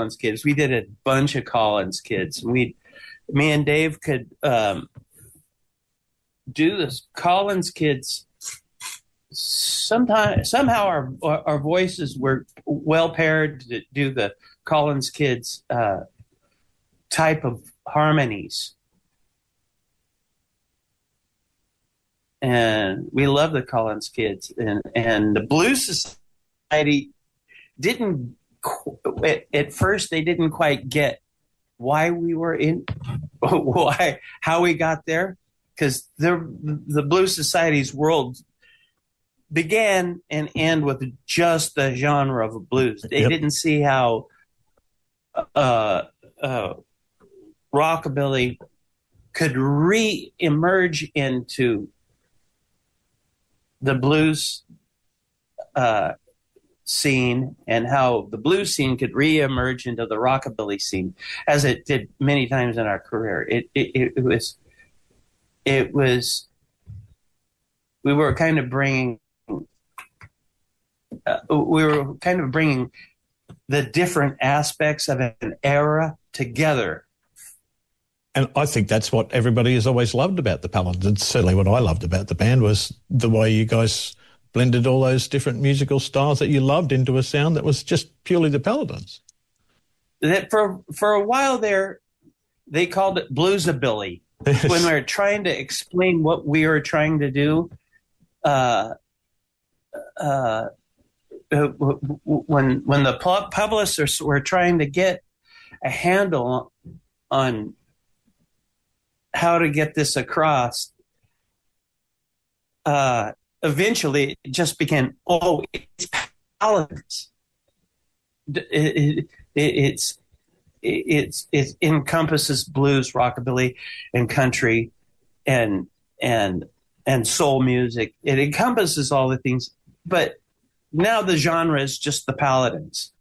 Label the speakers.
Speaker 1: Collins Kids. We did a bunch of Collins Kids. Me and Dave could do this Collins Kids. Somehow our voices were well paired to do the Collins Kids type of harmonies. And we love the Collins Kids. And the Blues Society didn't, at first they didn't quite get why we were how we got there. Because the Blues Society's world began and end with just the genre of blues. They didn't see how rockabilly could re-emerge into the blues scene, and how the blues scene could re-emerge into the rockabilly scene, as it did many times in our career. It was we were kind of bringing the different aspects of an era together.
Speaker 2: And I think that's what everybody has always loved about the Paladins. Certainly what I loved about the band was the way you guys blended all those different musical styles that you loved into a sound that was just purely the Paladins.
Speaker 1: That for a while there, they called it bluesabilly. When we were trying to explain what we were trying to do, when the publicists were trying to get a handle on how to get this across, eventually it just became, it's Paladins. It encompasses blues, rockabilly, and country, and soul music. It encompasses all the things, but now the genre is just the Paladins.